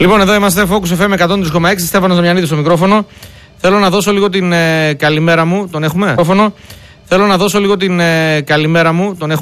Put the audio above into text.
Λοιπόν, εδώ είμαστε, Focus FM 103,6. Στέφανος Δαμιανίδης στο μικρόφωνο. Θέλω να δώσω λίγο την καλημέρα μου. Τον έχουμε? Θέλω να δώσω λίγο την καλημέρα μου. Τον έχουμε?